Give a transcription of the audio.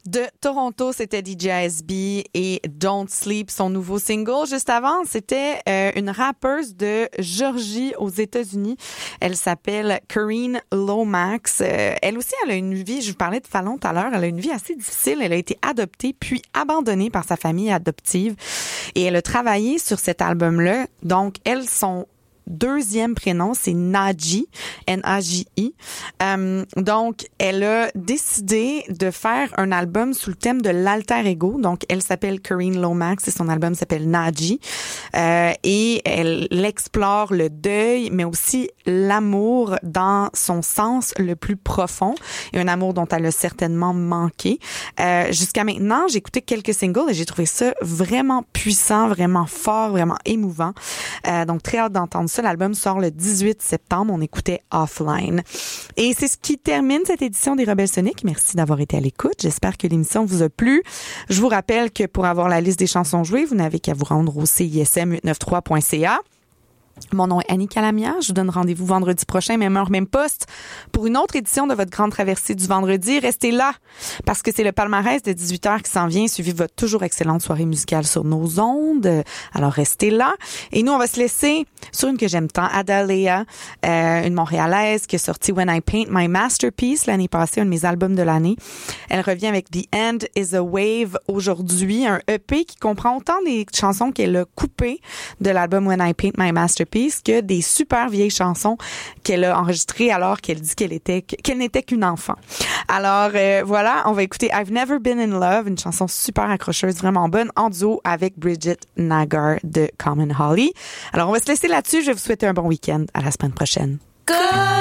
De Toronto, c'était DJ SB et Don't Sleep, son nouveau single. Juste avant, c'était une rappeuse de Georgie aux États-Unis. Elle s'appelle Corinne Lomax. Elle aussi, elle a une vie, je vous parlais de Fallon tout à l'heure, elle a une vie assez difficile. Elle a été adoptée puis abandonnée par sa famille adoptive et elle a travaillé sur cet album-là. Donc, elles sont deuxième prénom, c'est Naji, N-A-J-I. Donc, elle a décidé de faire un album sous le thème de l'alter ego. Donc, elle s'appelle Corinne Lomax et son album s'appelle Naji. Et elle explore le deuil, mais aussi l'amour dans son sens le plus profond et un amour dont elle a certainement manqué. Jusqu'à maintenant, j'ai écouté quelques singles et j'ai trouvé ça vraiment puissant, vraiment fort, vraiment émouvant. Donc, très hâte d'entendre ça. L'album sort le 18 septembre. On écoutait Offline. Et c'est ce qui termine cette édition des Rebelles Soniques. Merci d'avoir été à l'écoute. J'espère que l'émission vous a plu. Je vous rappelle que pour avoir la liste des chansons jouées, vous n'avez qu'à vous rendre au CISM893.ca. Mon nom est Annie Calamia. Je vous donne rendez-vous vendredi prochain, même heure, même poste, pour une autre édition de votre grande traversée du vendredi. Restez là, parce que c'est le palmarès de 18h qui s'en vient, suivi de votre toujours excellente soirée musicale sur nos ondes. Alors, restez là. Et nous, on va se laisser sur une que j'aime tant, Adalea, une Montréalaise qui a sorti When I Paint My Masterpiece l'année passée, un de mes albums de l'année. Elle revient avec The End is a Wave aujourd'hui, un EP qui comprend autant des chansons qu'elle a coupées de l'album When I Paint My Masterpiece que des super vieilles chansons qu'elle a enregistrées alors qu'elle dit qu'elle n'était qu'une enfant. Alors voilà, on va écouter I've Never Been in Love, une chanson super accrocheuse, vraiment bonne, en duo avec Bridget Nagar de Common Holly. Alors on va se laisser là-dessus. Je vais vous souhaiter un bon week-end. À la semaine prochaine.